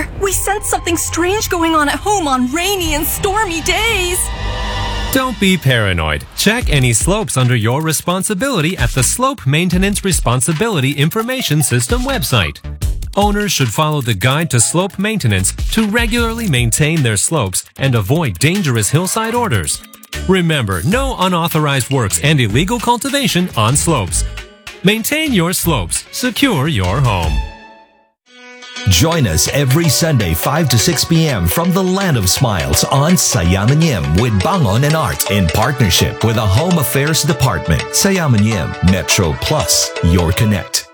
Father. We sense something strange going on at home on rainy and stormy days. Don't be paranoid. Check any slopes under your responsibility at the Slope Maintenance Responsibility Information System website. Owners should follow the Guide to Slope Maintenance to regularly maintain their slopes and avoid dangerous hillside orders. Remember, no unauthorized works and illegal cultivation on slopes. Maintain your slopes. Secure your home. Join us every Sunday 5 to 6 p.m. from the Land of Smiles on Sayamanim with Bangon and Art in partnership with the Home Affairs Department. Sayamanim Metro Plus, your connect.